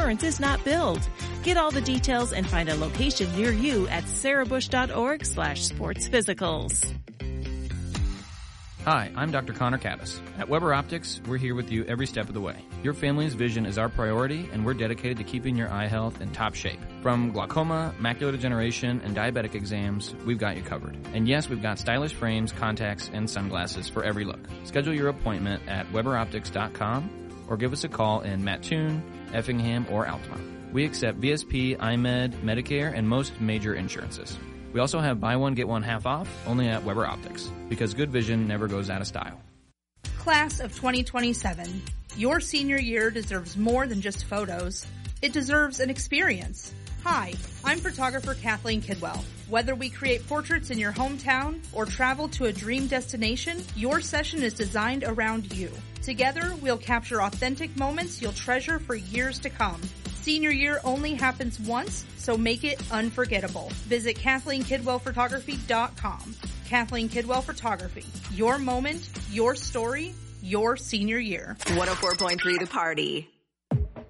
insurance is not billed. Get all the details and find a location near you at sarahbush.org/sportsphysicals. Hi, I'm Dr. Connor Caddis. At Weber Optics, we're here with you every step of the way. Your family's vision is our priority, and we're dedicated to keeping your eye health in top shape. From glaucoma, macular degeneration, and diabetic exams, we've got you covered. And yes, we've got stylish frames, contacts, and sunglasses for every look. Schedule your appointment at weberoptics.com or give us a call in Mattoon, Effingham, or Altamont. We accept VSP, IMED, Medicare, and most major insurances. We also have buy one, get one half off, only at Weber Optics, because good vision never goes out of style. Class of 2027. Your senior year deserves more than just photos. It deserves an experience. Hi, I'm photographer Kathleen Kidwell. Whether we create portraits in your hometown or travel to a dream destination, your session is designed around you. Together, we'll capture authentic moments you'll treasure for years to come. Senior year only happens once, so make it unforgettable. Visit KathleenKidwellPhotography.com. Kathleen Kidwell Photography. Your moment, your story, your senior year. 104.3 The Party.